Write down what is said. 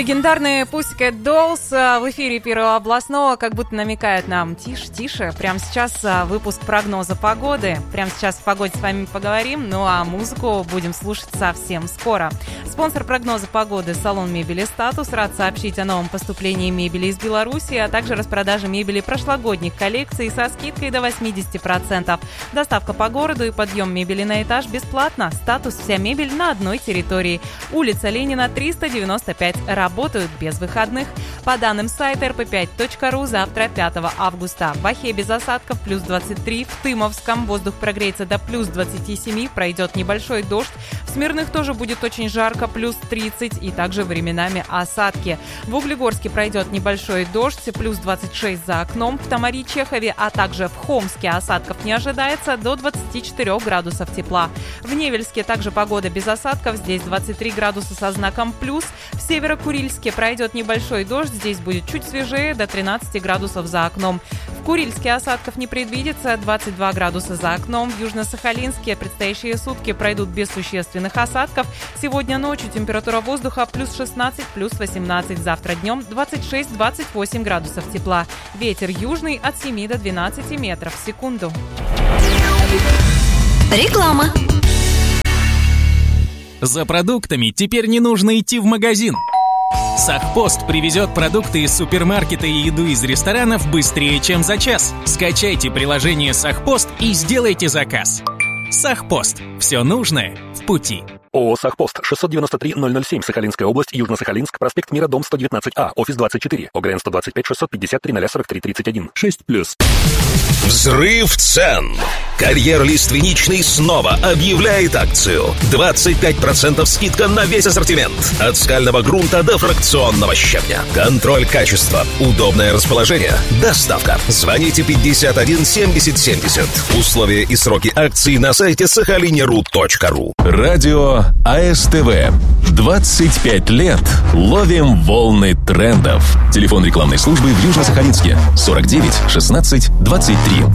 Легендарные Pussycat Dolls в эфире Первого областного как будто намекают нам: тише. Прямо сейчас выпуск прогноза погоды. Прямо сейчас о погоде с вами поговорим, ну а музыку будем слушать совсем скоро. Спонсор прогноза погоды — салон мебели «Статус». Рад сообщить о новом поступлении мебели из Беларуси, а также распродаже мебели прошлогодних коллекций со скидкой до 80%. Доставка по городу и подъем мебели на этаж бесплатно. «Статус» — вся мебель на одной территории. Улица Ленина, 395. Работают без выходных. По данным сайта rp5.ru, завтра, 5 августа. В Ахе без осадков плюс 23. В Тымовском воздух прогреется до плюс 27. Пройдет небольшой дождь. В Смирных тоже будет очень жарко, плюс 30. И также временами осадки. В Углегорске пройдет небольшой дождь, плюс 26 за окном. В Тамари-Чехове, а также в Хомске осадков не ожидается, до 24 градусов тепла. В Невельске также погода без осадков. Здесь 23 градуса со знаком плюс. В Северо-Курильске пройдет небольшой дождь. Здесь будет чуть свежее, до 13 градусов за окном. В Курильске осадков не предвидится, 22 градуса за окном. В Южно-Сахалинске предстоящие сутки пройдут без существенных осадков. Сегодня ночью температура воздуха плюс 16, плюс 18. Завтра днем 26-28 градусов тепла. Ветер южный от 7 до 12 метров в секунду. Реклама. За продуктами теперь не нужно идти в магазин. Сахпост привезет продукты из супермаркета и еду из ресторанов быстрее, чем за час. Скачайте приложение Сахпост и сделайте заказ. Сахпост. Все нужное в пути. ООО «Сахпост», 693-007, Сахалинская область, Южно-Сахалинск, проспект Мира, дом 119А, офис 24, ОГРН 125-650-0043-31, 6+. Взрыв цен. Карьер Лиственничный снова объявляет акцию. 25% скидка на весь ассортимент. От скального грунта до фракционного щебня. Контроль качества, удобное расположение, доставка. Звоните 51 70 70. Условия и сроки акции на сайте сахалинеру.ру. Радио АСТВ. 25 лет ловим волны трендов. Телефон рекламной службы в Южно-Сахалинске 49 16 23.